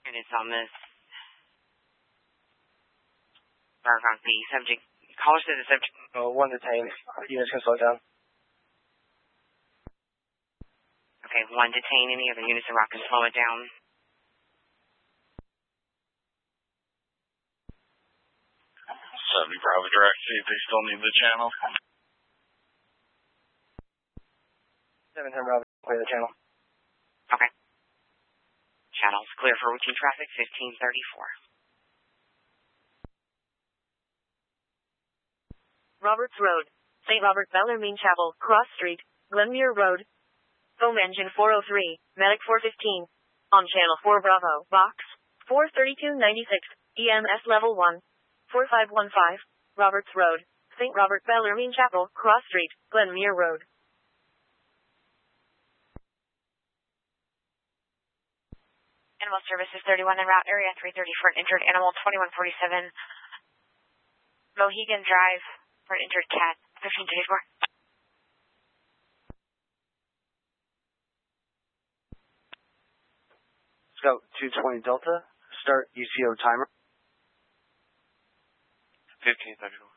minutes on this. Bargong, the subject. Caller said the subject. One detained. Units can slow down. Okay, one detained. Any other units in Rock can slow it down. Bravo direct, see if they still need the channel. 710 Bravo, clear the channel. Okay. Channel's clear for routine traffic, 1534. Roberts Road, St. Robert Bellarmine Chapel, Cross Street, Glenmuir Road. Foam engine 403, medic 415. On channel 4 Bravo, box 43296, EMS level 1, 4515. Roberts Road, St. Robert Bellarmine Chapel, Cross Street, Glenmuir Road. Animal Services 31 en route, area 330 for an injured animal, 2147 Mohegan Drive for an injured cat, 1534. Scout 220 Delta, start UCO timer. 1534.